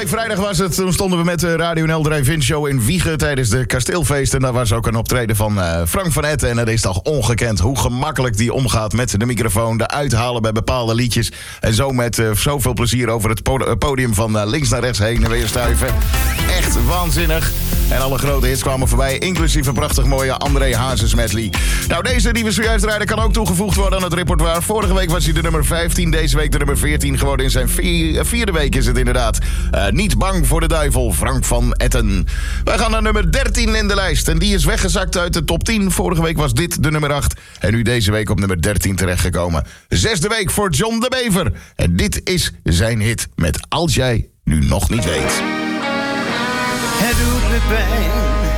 week vrijdag was het. Toen stonden we met de Radio NL Drive-In Show in Wiegen tijdens de kasteelfeest. En daar was ook een optreden van Frank van Etten. En het is toch ongekend hoe gemakkelijk die omgaat met de microfoon. De uithalen bij bepaalde liedjes. En zo met zoveel plezier over het podium van links naar rechts heen en weer stuiven. Echt waanzinnig. En alle grote hits kwamen voorbij, inclusief een prachtig mooie André Hazes medley. Nou, deze die we zojuist rijden kan ook toegevoegd worden aan het repertoire. Vorige week was hij de nummer 15, deze week de nummer 14 geworden. In zijn vierde week is het inderdaad. Niet bang voor de duivel, Frank van Etten. Wij gaan naar nummer 13 in de lijst. En die is weggezakt uit de top 10. Vorige week was dit de nummer 8. En nu deze week op nummer 13 terechtgekomen. 6e week voor John de Bever. En dit is zijn hit met Als jij nu nog niet weet. Het doet me pijn